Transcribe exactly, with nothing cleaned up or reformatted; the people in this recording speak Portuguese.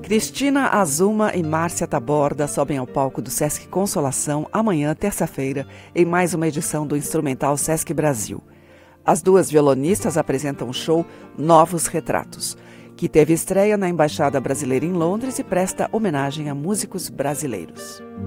Cristina Azuma e Márcia Taborda sobem ao palco do Sesc Consolação amanhã, terça-feira, em mais uma edição do Instrumental Sesc Brasil. As duas violonistas apresentam o show Novos Retratos, que teve estreia na Embaixada Brasileira em Londres e presta homenagem a músicos brasileiros.